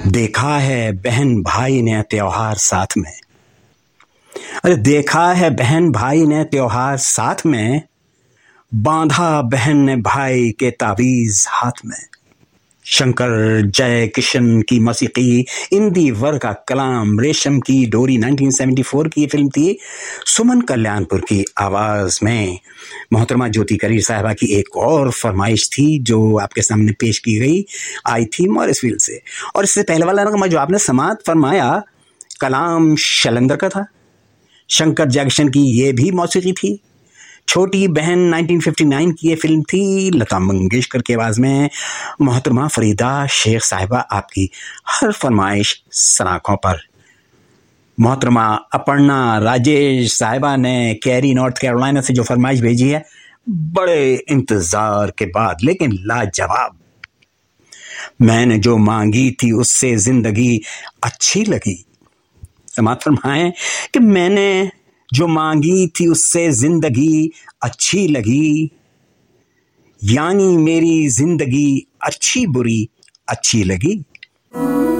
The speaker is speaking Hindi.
देखा है बहन भाई ने त्योहार साथ में। अरे देखा है बहन भाई ने त्योहार साथ में, बांधा बहन ने भाई के तावीज हाथ में। शंकर जय किशन की मौसीकी, इंदी वर का कलाम, रेशम की डोरी 1974 की फिल्म थी। सुमन कल्याणपुर की आवाज में मोहतरमा ज्योति करीर साहिबा की एक और फरमाइश थी जो आपके सामने पेश की गई, आई थी मॉरिसविल से। और इससे पहले वाला नगमा जो आपने समात फरमाया, कलाम शैलेंद्र का था। शंकर जयकिशन की ये भी मौसीकी थी। छोटी बहन 1959 की ये फिल्म थी, लता मंगेशकर की आवाज में। मोहतरमा फरीदा शेख साहिबा आपकी हर फरमाइश सनाखों पर। मोहतरमा अपर्णा राजेश साहिबा ने कैरी नॉर्थ कैरोलिना से जो फरमाइश भेजी है, बड़े इंतजार के बाद लेकिन लाजवाब। मैंने जो मांगी थी उससे जिंदगी अच्छी लगी। समात फरमाएं कि मैंने जो मांगी थी उससे जिंदगी अच्छी लगी, यानी मेरी जिंदगी अच्छी बुरी अच्छी लगी।